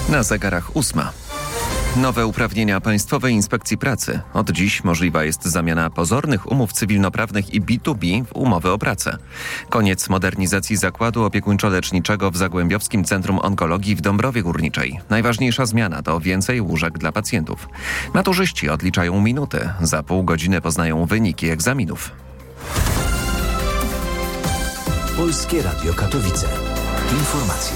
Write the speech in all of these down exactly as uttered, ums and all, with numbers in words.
Na zegarach ósma. Nowe uprawnienia Państwowej Inspekcji Pracy. Od dziś możliwa jest zamiana pozornych umów cywilnoprawnych i B dwa B w umowy o pracę. Koniec modernizacji zakładu opiekuńczo-leczniczego w Zagłębiowskim Centrum Onkologii w Dąbrowie Górniczej. Najważniejsza zmiana to więcej łóżek dla pacjentów. Maturzyści odliczają minuty. Za pół godziny poznają wyniki egzaminów. Polskie Radio Katowice. Informacje.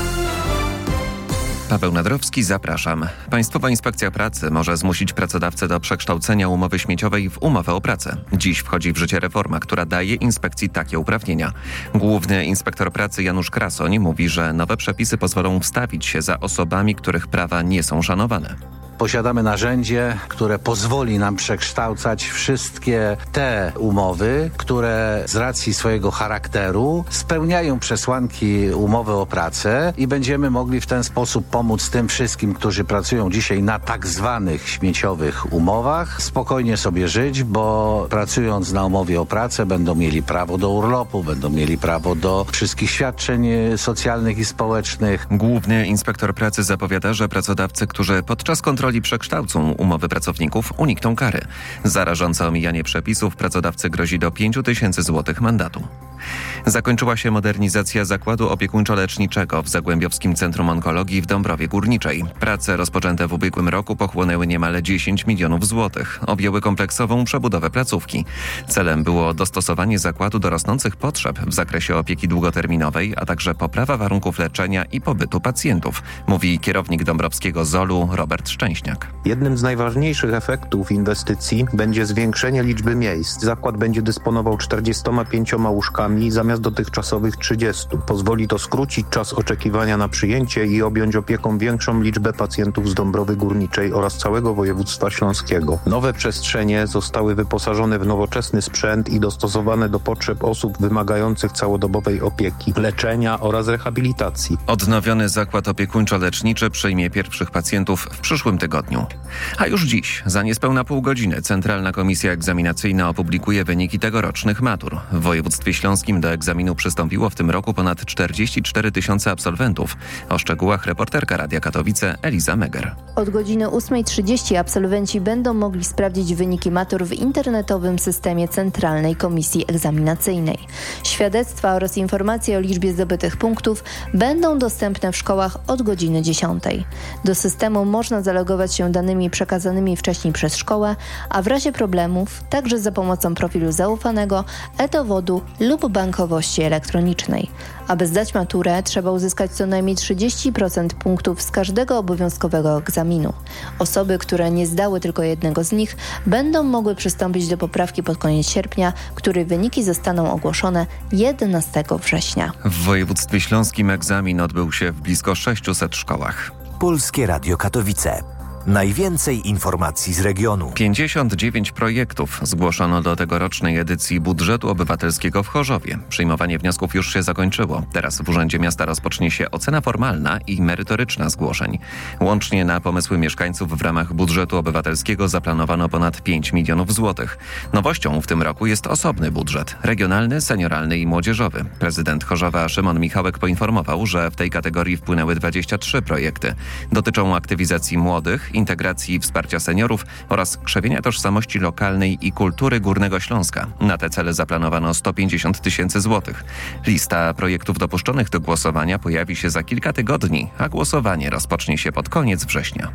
Paweł Nadrowski, zapraszam. Państwowa Inspekcja Pracy może zmusić pracodawcę do przekształcenia umowy śmieciowej w umowę o pracę. Dziś wchodzi w życie reforma, która daje inspekcji takie uprawnienia. Główny inspektor pracy Janusz Krasoń mówi, że nowe przepisy pozwolą wstawić się za osobami, których prawa nie są szanowane. Posiadamy narzędzie, które pozwoli nam przekształcać wszystkie te umowy, które z racji swojego charakteru spełniają przesłanki umowy o pracę i będziemy mogli w ten sposób pomóc tym wszystkim, którzy pracują dzisiaj na tak zwanych śmieciowych umowach, spokojnie sobie żyć, bo pracując na umowie o pracę będą mieli prawo do urlopu, będą mieli prawo do wszystkich świadczeń socjalnych i społecznych. Główny inspektor pracy zapowiada, że pracodawcy, którzy podczas kontroli przekształcą umowy pracowników, unikną kary. Za rażące omijanie przepisów pracodawcy grozi do pięć tysięcy złotych mandatu. Zakończyła się modernizacja zakładu opiekuńczo-leczniczego w Zagłębiowskim Centrum Onkologii w Dąbrowie Górniczej. Prace rozpoczęte w ubiegłym roku pochłonęły niemal dziesięć milionów złotych. Objęły kompleksową przebudowę placówki. Celem było dostosowanie zakładu do rosnących potrzeb w zakresie opieki długoterminowej, a także poprawa warunków leczenia i pobytu pacjentów, mówi kierownik dąbrowskiego zolu Robert Szczęśniak. Jednym z najważniejszych efektów inwestycji będzie zwiększenie liczby miejsc. Zakład będzie dysponował czterdziestoma pięcioma łóżkami zamiast dotychczasowych trzydziestu. Pozwoli to skrócić czas oczekiwania na przyjęcie i objąć opieką większą liczbę pacjentów z Dąbrowy Górniczej oraz całego województwa śląskiego. Nowe przestrzenie zostały wyposażone w nowoczesny sprzęt i dostosowane do potrzeb osób wymagających całodobowej opieki, leczenia oraz rehabilitacji. Odnowiony zakład opiekuńczo-leczniczy przyjmie pierwszych pacjentów w przyszłym tygodniu. A już dziś, za niespełna pół godziny, Centralna Komisja Egzaminacyjna opublikuje wyniki tegorocznych matur. W województwie śląskim do egzaminu przystąpiło w tym roku ponad czterdzieści cztery tysiące absolwentów. O szczegółach reporterka Radia Katowice Eliza Meger. Od godziny ósmej trzydzieści absolwenci będą mogli sprawdzić wyniki matur w internetowym systemie Centralnej Komisji Egzaminacyjnej. Świadectwa oraz informacje o liczbie zdobytych punktów będą dostępne w szkołach od godziny dziesiątej. Do systemu można zalogować się danymi przekazanymi wcześniej przez szkołę, a w razie problemów także za pomocą profilu zaufanego, e-dowodu lub bankowości elektronicznej. Aby zdać maturę, trzeba uzyskać co najmniej trzydzieści procent punktów z każdego obowiązkowego egzaminu. Osoby, które nie zdały tylko jednego z nich, będą mogły przystąpić do poprawki pod koniec sierpnia, której wyniki zostaną ogłoszone jedenastego września. W województwie śląskim egzamin odbył się w blisko sześciuset szkołach. Polskie Radio Katowice. Najwięcej informacji z regionu. pięćdziesiąt dziewięć projektów zgłoszono do tegorocznej edycji budżetu obywatelskiego w Chorzowie. Przyjmowanie wniosków już się zakończyło. Teraz w Urzędzie Miasta rozpocznie się ocena formalna i merytoryczna zgłoszeń. Łącznie na pomysły mieszkańców w ramach budżetu obywatelskiego zaplanowano ponad pięć milionów złotych. Nowością w tym roku jest osobny budżet. Regionalny, senioralny i młodzieżowy. Prezydent Chorzowa Szymon Michałek poinformował, że w tej kategorii wpłynęły dwadzieścia trzy projekty. Dotyczą aktywizacji młodych, integracji i wsparcia seniorów oraz krzewienia tożsamości lokalnej i kultury Górnego Śląska. Na te cele zaplanowano sto pięćdziesiąt tysięcy złotych. Lista projektów dopuszczonych do głosowania pojawi się za kilka tygodni, a głosowanie rozpocznie się pod koniec września.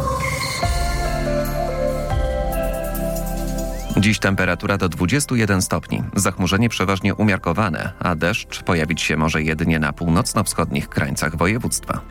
Dziś temperatura do dwudziestu jeden stopni. Zachmurzenie przeważnie umiarkowane, a deszcz pojawić się może jedynie na północno-wschodnich krańcach województwa.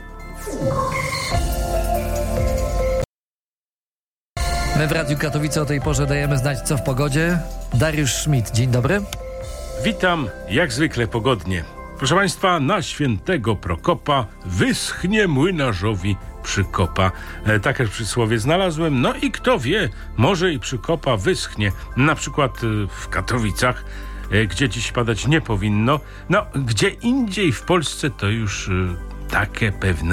My w Radiu Katowice o tej porze dajemy znać, co w pogodzie. Dariusz Schmidt, dzień dobry. Witam, jak zwykle pogodnie. Proszę Państwa, na świętego Prokopa wyschnie młynarzowi przykopa. E, takie przysłowie znalazłem. No i kto wie, może i przykopa wyschnie. Na przykład e, w Katowicach, e, gdzie dziś padać nie powinno. No, gdzie indziej w Polsce to już e, takie pewne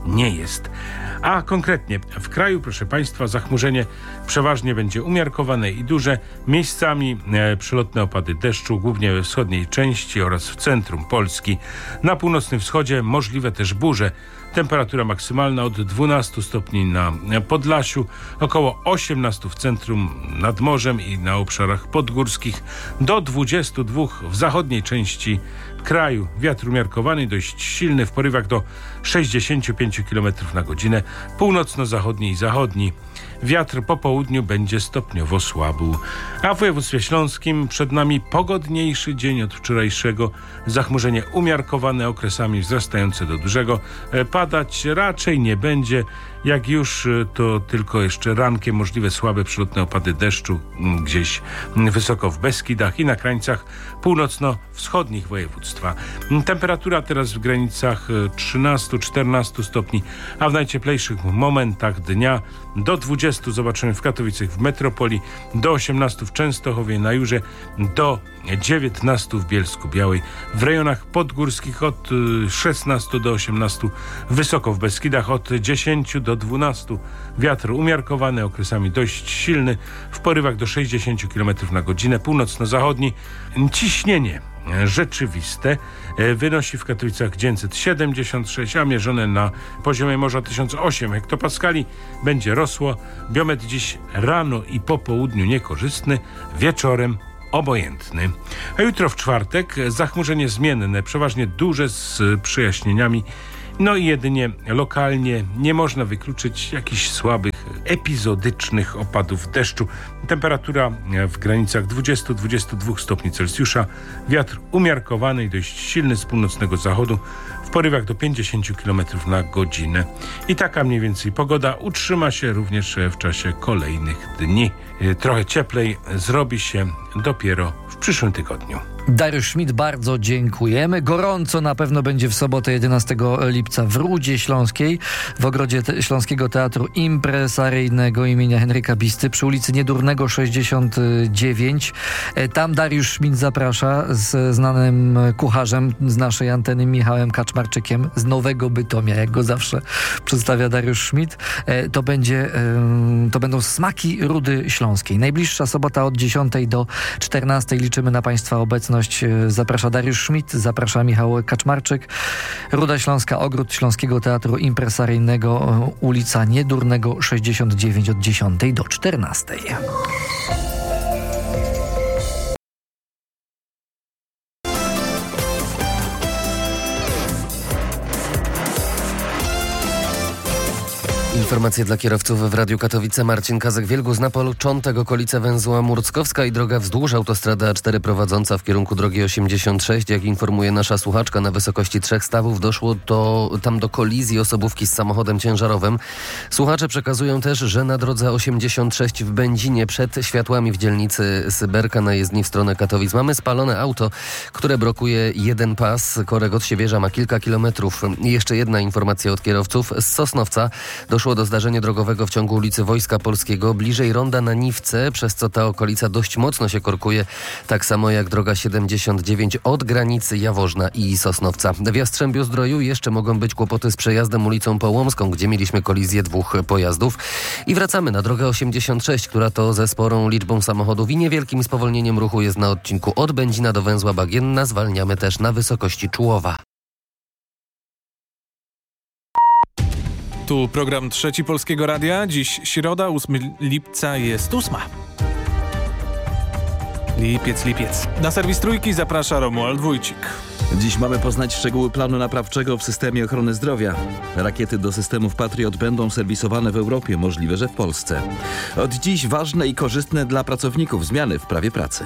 nie jest. A konkretnie w kraju, proszę Państwa, zachmurzenie przeważnie będzie umiarkowane i duże. Miejscami e, przelotne opady deszczu, głównie we wschodniej części oraz w centrum Polski. Na północnym wschodzie możliwe też burze. Temperatura maksymalna od dwunastu stopni na Podlasiu, około osiemnastu w centrum, nad morzem i na obszarach podgórskich, do dwudziestu dwóch w zachodniej części kraju. Wiatr umiarkowany, dość silny, w porywach do sześćdziesięciu pięciu kilometrów na godzinę, północno-zachodni i zachodni. Wiatr po południu będzie stopniowo słabł. A w województwie śląskim przed nami pogodniejszy dzień od wczorajszego. Zachmurzenie umiarkowane, okresami wzrastające do dużego. Padać raczej nie będzie. Jak już, to tylko jeszcze rankiem możliwe słabe przelotne opady deszczu gdzieś wysoko w Beskidach i na krańcach północno-wschodnich województwa. Temperatura teraz w granicach trzynastu czternastu stopni, a w najcieplejszych momentach dnia do dwudziestu zobaczymy w Katowicach, w metropolii, do osiemnastu w Częstochowie, na Jurze, do dziewiętnastu w Bielsku-Białej. W rejonach podgórskich od szesnastu do osiemnastu, wysoko w Beskidach od dziesięciu do dwunastu. Wiatr umiarkowany, okresami dość silny, w porywach do sześćdziesięciu kilometrów na godzinę, północno-zachodni. Ciśnienie rzeczywiste wynosi w Katowicach dziewięćset siedemdziesiąt sześć, a mierzone na poziomie morza tysiąc osiem hektopaskali. Będzie rosło. Biometr dziś rano i po południu niekorzystny, wieczorem obojętny. A jutro w czwartek zachmurzenie zmienne, przeważnie duże z przejaśnieniami. No i jedynie lokalnie nie można wykluczyć jakichś słabych, epizodycznych opadów deszczu. Temperatura w granicach dwudziestu do dwudziestu dwóch stopni Celsjusza. Wiatr umiarkowany i dość silny z północnego zachodu w porywach do pięćdziesięciu kilometrów na godzinę. I taka mniej więcej pogoda utrzyma się również w czasie kolejnych dni. Trochę cieplej zrobi się dopiero w przyszłym tygodniu. Dariusz Schmidt, bardzo dziękujemy. Gorąco na pewno będzie w sobotę jedenastego lipca w Rudzie Śląskiej, w ogrodzie te- Śląskiego Teatru Impresaryjnego imienia Henryka Bisty przy ulicy Niedurnego sześćdziesiąt dziewięć. Tam Dariusz Schmidt zaprasza z znanym kucharzem z naszej anteny Michałem Kaczmarczykiem z Nowego Bytomia, jak go zawsze przedstawia Dariusz Schmidt. To będzie, to będą smaki Rudy Śląskiej. Najbliższa sobota od dziesiątej do czternastej. Liczymy na Państwa obecność. Zaprasza Dariusz Schmidt, zaprasza Michał Kaczmarczyk. Ruda Śląska, ogród Śląskiego Teatru Impresaryjnego, ulica Niedurnego sześćdziesiąt dziewięć od dziesiątej do czternastej. Informacje dla kierowców w Radiu Katowice. Marcin Kazek-Wielgus. Na początek okolice węzła Murckowska i droga wzdłuż autostrady A cztery prowadząca w kierunku drogi osiemdziesiąt sześć. Jak informuje nasza słuchaczka, na wysokości trzech stawów doszło do, tam do kolizji osobówki z samochodem ciężarowym. Słuchacze przekazują też, że na drodze osiemdziesiąt sześć w Będzinie przed światłami w dzielnicy Syberka na jezdni w stronę Katowic mamy spalone auto, które blokuje jeden pas. Korek od Siewierza ma kilka kilometrów. I jeszcze jedna informacja od kierowców. Z Sosnowca doszło do zdarzenia drogowego w ciągu ulicy Wojska Polskiego, bliżej ronda na Niwce, przez co ta okolica dość mocno się korkuje, tak samo jak droga siedemdziesiąt dziewięć od granicy Jaworzna i Sosnowca. W Jastrzębiu-Zdroju jeszcze mogą być kłopoty z przejazdem ulicą Połomską, gdzie mieliśmy kolizję dwóch pojazdów. I wracamy na drogę osiemdziesiąt sześć, która to ze sporą liczbą samochodów i niewielkim spowolnieniem ruchu jest na odcinku od Będzina do węzła Bagienna. Zwalniamy też na wysokości Czułowa. Tu program Trzeci Polskiego Radia. Dziś środa, ósmego lipca, jest ósma. Lipiec, lipiec. Na serwis Trójki zaprasza Romuald Wójcik. Dziś mamy poznać szczegóły planu naprawczego w systemie ochrony zdrowia. Rakiety do systemów Patriot będą serwisowane w Europie, możliwe, że w Polsce. Od dziś ważne i korzystne dla pracowników zmiany w prawie pracy.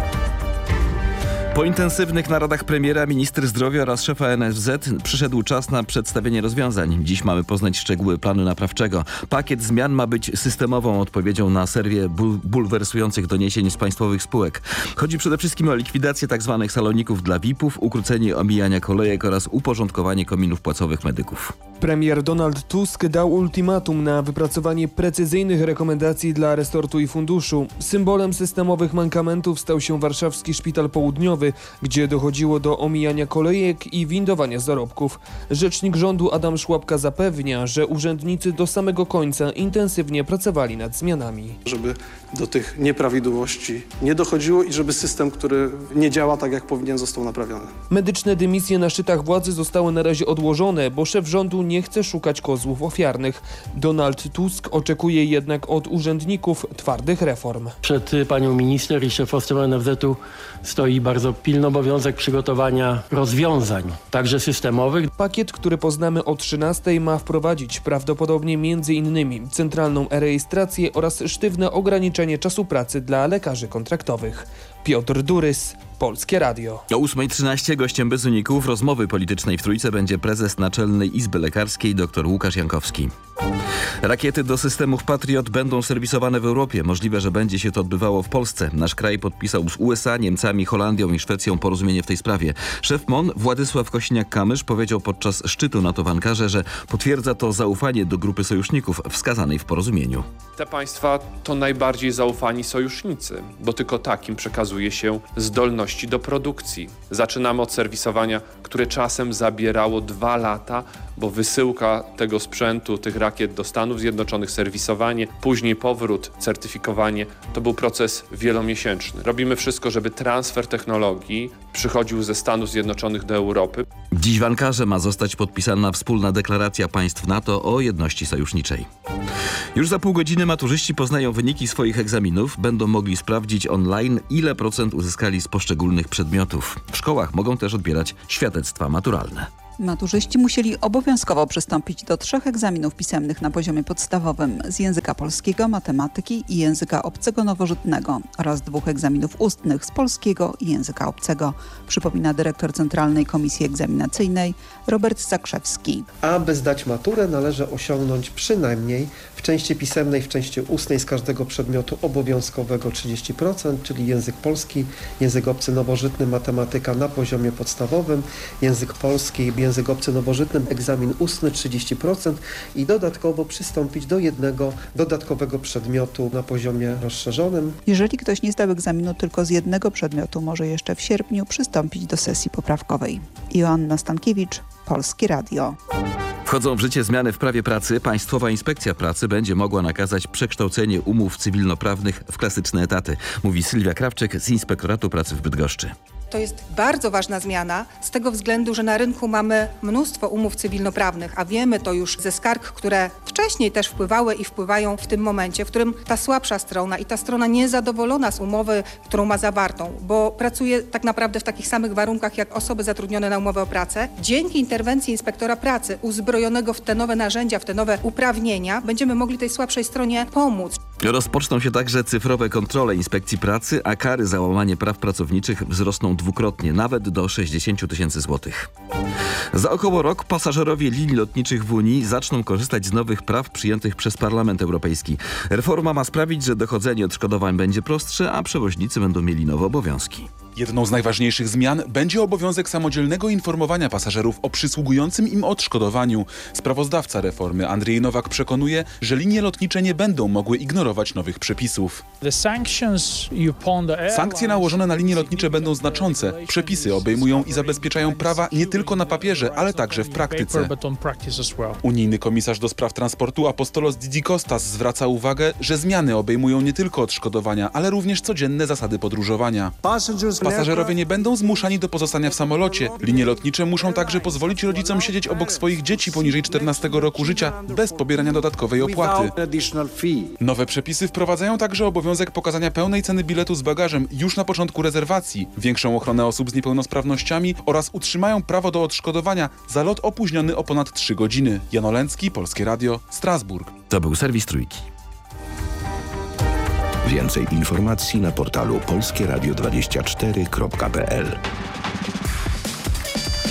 Po intensywnych naradach premiera, minister zdrowia oraz szefa N F Z przyszedł czas na przedstawienie rozwiązań. Dziś mamy poznać szczegóły planu naprawczego. Pakiet zmian ma być systemową odpowiedzią na serię bul- bulwersujących doniesień z państwowych spółek. Chodzi przede wszystkim o likwidację tzw. saloników dla V I P ów, ukrócenie omijania kolejek oraz uporządkowanie kominów płacowych medyków. Premier Donald Tusk dał ultimatum na wypracowanie precyzyjnych rekomendacji dla resortu i funduszu. Symbolem systemowych mankamentów stał się warszawski Szpital Południowy, gdzie dochodziło do omijania kolejek i windowania zarobków. Rzecznik rządu Adam Szłapka zapewnia, że urzędnicy do samego końca intensywnie pracowali nad zmianami. Żeby do tych nieprawidłowości nie dochodziło i żeby system, który nie działa tak jak powinien, został naprawiony. Medyczne dymisje na szczytach władzy zostały na razie odłożone, bo szef rządu nie chce szukać kozłów ofiarnych. Donald Tusk oczekuje jednak od urzędników twardych reform. Przed panią minister i szefostwem N F Z-u stoi bardzo pilny obowiązek przygotowania rozwiązań, także systemowych. Pakiet, który poznamy o trzynastej, ma wprowadzić prawdopodobnie między innymi centralną e-rejestrację oraz sztywne ograniczenie czasu pracy dla lekarzy kontraktowych. Piotr Durys, Polskie Radio. O ósma trzynaście gościem bez uników rozmowy politycznej w Trójce będzie prezes Naczelnej Izby Lekarskiej dr Łukasz Jankowski. Rakiety do systemów Patriot będą serwisowane w Europie. Możliwe, że będzie się to odbywało w Polsce. Nasz kraj podpisał z U S A, Niemcami, Holandią i Szwecją porozumienie w tej sprawie. Szef M O N Władysław Kosiniak-Kamysz powiedział podczas szczytu NATO w Ankarze, że potwierdza to zaufanie do grupy sojuszników wskazanej w porozumieniu. Te państwa to najbardziej zaufani sojusznicy, bo tylko takim przekazuje się zdolności do produkcji. Zaczynamy od serwisowania, które czasem zabierało dwa lata, bo wysyłka tego sprzętu, tych rakiet do Stanów Zjednoczonych, serwisowanie, później powrót, certyfikowanie, to był proces wielomiesięczny. Robimy wszystko, żeby transfer technologii przychodził ze Stanów Zjednoczonych do Europy. Dziś w Ankarze ma zostać podpisana wspólna deklaracja państw NATO o jedności sojuszniczej. Już za pół godziny maturzyści poznają wyniki swoich egzaminów. Będą mogli sprawdzić online, ile procent uzyskali z poszczególnych przedmiotów. W szkołach mogą też odbierać świadectwa maturalne. Maturzyści musieli obowiązkowo przystąpić do trzech egzaminów pisemnych na poziomie podstawowym z języka polskiego, matematyki i języka obcego nowożytnego oraz dwóch egzaminów ustnych z polskiego i języka obcego, przypomina dyrektor Centralnej Komisji Egzaminacyjnej Robert Zakrzewski. Aby zdać maturę, należy osiągnąć przynajmniej w części pisemnej, w części ustnej z każdego przedmiotu obowiązkowego trzydzieści procent, czyli język polski, język obcy nowożytny, matematyka na poziomie podstawowym, język polski, język obcy nowożytny, egzamin ustny trzydzieści procent i dodatkowo przystąpić do jednego dodatkowego przedmiotu na poziomie rozszerzonym. Jeżeli ktoś nie zdał egzaminu tylko z jednego przedmiotu, może jeszcze w sierpniu przystąpić do sesji poprawkowej. Joanna Stankiewicz, Polskie Radio. Wchodzą w życie zmiany w prawie pracy. Państwowa Inspekcja Pracy będzie mogła nakazać przekształcenie umów cywilnoprawnych w klasyczne etaty, mówi Sylwia Krawczyk z Inspektoratu Pracy w Bydgoszczy. To jest bardzo ważna zmiana z tego względu, że na rynku mamy mnóstwo umów cywilnoprawnych, a wiemy to już ze skarg, które wcześniej też wpływały i wpływają w tym momencie, w którym ta słabsza strona i ta strona niezadowolona z umowy, którą ma zawartą, bo pracuje tak naprawdę w takich samych warunkach jak osoby zatrudnione na umowę o pracę. Dzięki interwencji inspektora pracy uzbrojonego w te nowe narzędzia, w te nowe uprawnienia, będziemy mogli tej słabszej stronie pomóc. Rozpoczną się także cyfrowe kontrole Inspekcji Pracy, a kary za łamanie praw pracowniczych wzrosną dwukrotnie, nawet do sześćdziesiąt tysięcy złotych. Za około rok pasażerowie linii lotniczych w Unii zaczną korzystać z nowych praw przyjętych przez Parlament Europejski. Reforma ma sprawić, że dochodzenie odszkodowań będzie prostsze, a przewoźnicy będą mieli nowe obowiązki. Jedną z najważniejszych zmian będzie obowiązek samodzielnego informowania pasażerów o przysługującym im odszkodowaniu. Sprawozdawca reformy Andrzej Nowak przekonuje, że linie lotnicze nie będą mogły ignorować nowych przepisów. Sankcje nałożone na linie lotnicze będą znaczące. Przepisy obejmują i zabezpieczają prawa nie tylko na papierze, ale także w praktyce. Unijny komisarz do spraw transportu Apostolos Didikostas zwraca uwagę, że zmiany obejmują nie tylko odszkodowania, ale również codzienne zasady podróżowania. Pasażerowie nie będą zmuszani do pozostania w samolocie. Linie lotnicze muszą także pozwolić rodzicom siedzieć obok swoich dzieci poniżej czternastego roku życia bez pobierania dodatkowej opłaty. Nowe przepisy wprowadzają także obowiązek pokazania pełnej ceny biletu z bagażem już na początku rezerwacji, większą ochronę osób z niepełnosprawnościami oraz utrzymają prawo do odszkodowania za lot opóźniony o ponad trzy godziny. Jan Olęcki, Polskie Radio, Strasburg. To był serwis Trójki. Więcej informacji na portalu polskieradio dwadzieścia cztery kropka p l.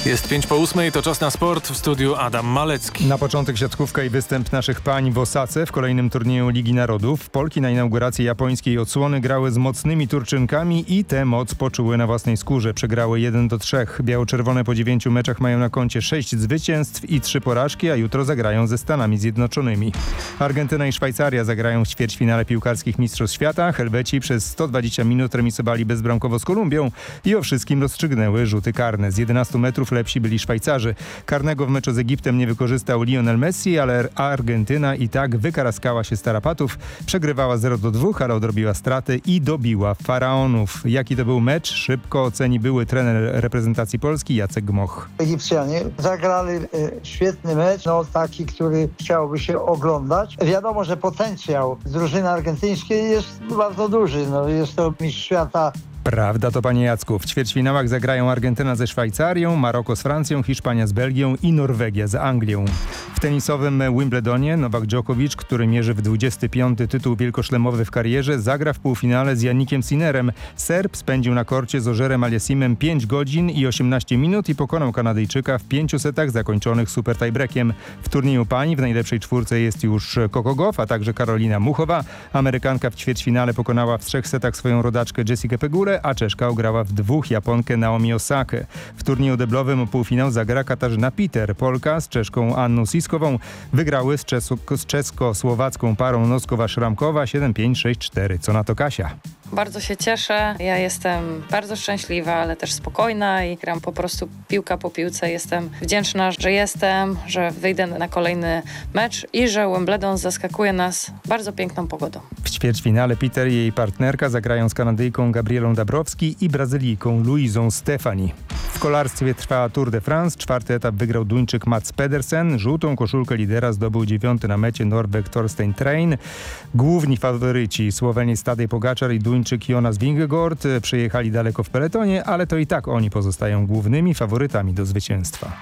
Jest pięć po ósmej, to czas na sport, w studiu Adam Malecki. Na początek siatkówka i występ naszych pań w Osace w kolejnym turnieju Ligi Narodów. Polki na inauguracji japońskiej odsłony grały z mocnymi Turczynkami i tę moc poczuły na własnej skórze. Przegrały jeden do trzech. Biało-czerwone po dziewięciu meczach mają na koncie sześć zwycięstw i trzy porażki, a jutro zagrają ze Stanami Zjednoczonymi. Argentyna i Szwajcaria zagrają w ćwierćfinale piłkarskich Mistrzostw Świata. Helweci przez sto dwadzieścia minut remisowali bezbramkowo z Kolumbią i o wszystkim rozstrzygnęły rzuty karne. Z jedenastu metrów lepsi byli Szwajcarzy. Karnego w meczu z Egiptem nie wykorzystał Lionel Messi, ale Argentyna i tak wykaraskała się z tarapatów. Przegrywała zero do dwóch, ale odrobiła straty i dobiła faraonów. Jaki to był mecz? Szybko oceni były trener reprezentacji Polski Jacek Gmoch. Egipcjanie zagrali e, świetny mecz, no taki, który chciałoby się oglądać. Wiadomo, że potencjał drużyny argentyńskiej jest bardzo duży. No, jest to mistrz świata. Prawda to, panie Jacku. W ćwierćfinałach zagrają Argentyna ze Szwajcarią, Maroko z Francją, Hiszpania z Belgią i Norwegia z Anglią. W tenisowym Wimbledonie Nowak Djokovic, który mierzy w dwudziesty piąty tytuł wielkoszlemowy w karierze, zagra w półfinale z Jannikiem Sinnerem. Serb spędził na korcie z Ożerem Aliasimem pięć godzin i osiemnaście minut i pokonał Kanadyjczyka w pięciu setach zakończonych super tiebreakiem. W turnieju pań w najlepszej czwórce jest już Coco Gauff, a także Karolina Muchowa. Amerykanka w ćwierćfinale pokonała w trzech setach swoją rodaczkę Jessikę Pegulę, a Czeszka ograła w dwóch Japonkę Naomi Osakę. W turnieju deblowym o półfinał zagra Katarzyna Peter. Polka z Czeszką Anną Siskową wygrały z, czesko- z czesko-słowacką parą Noskowa-Szramkowa siedem pięć sześć cztery. Co na to Kasia? Bardzo się cieszę. Ja jestem bardzo szczęśliwa, ale też spokojna i gram po prostu piłka po piłce. Jestem wdzięczna, że jestem, że wyjdę na kolejny mecz i że Wimbledon zaskakuje nas bardzo piękną pogodą. W ćwierćfinale Peter i jej partnerka zagrają z Kanadyjką Gabrielą Dabrowski i Brazylijką Luizą Stefani. W kolarstwie trwa Tour de France. Czwarty etap wygrał Duńczyk Mats Pedersen. Żółtą koszulkę lidera zdobył dziewiąty na mecie Norweg Thorstein Trein. Główni faworyci Słoweniec Tadej Pogaczar i Duńczyk Jonas Vingegaard przejechali daleko w peletonie, ale to i tak oni pozostają głównymi faworytami do zwycięstwa.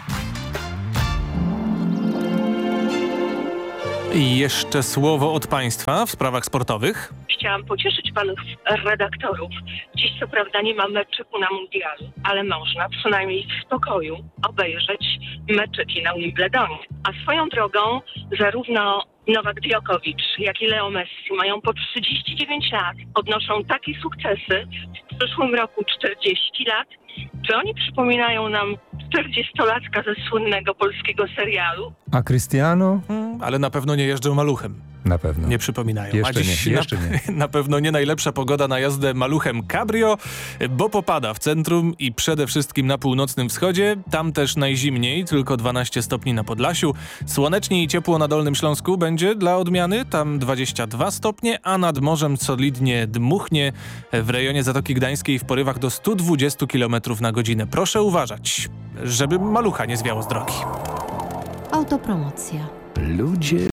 I jeszcze słowo od państwa w sprawach sportowych. Chciałam pocieszyć panów redaktorów. Dziś co prawda nie ma meczyku na mundialu, ale można przynajmniej w spokoju obejrzeć meczyki na Wimbledonie. A swoją drogą zarówno Nowak Djokovic, jak i Leo Messi mają po trzydzieści dziewięć lat, odnoszą takie sukcesy, w przyszłym roku czterdzieści lat. Czy oni przypominają nam czterdziestolatka ze słynnego polskiego serialu? A Cristiano? Hmm, ale na pewno nie jeżdżą maluchem. Na pewno. Nie przypominają. Jeszcze A dziś nie, jeszcze na, nie. na pewno nie najlepsza pogoda na jazdę maluchem cabrio, bo popada w centrum i przede wszystkim na północnym wschodzie. Tam też najzimniej, tylko dwanaście stopni na Podlasiu. Słonecznie i ciepło na Dolnym Śląsku będzie dla odmiany, tam dwadzieścia dwa stopnie, a nad morzem solidnie dmuchnie. W rejonie Zatoki Gdańskiej w porywach do stu dwudziestu kilometrów na godzinę. Proszę uważać, żeby malucha nie zwiało z drogi. Autopromocja. Ludzie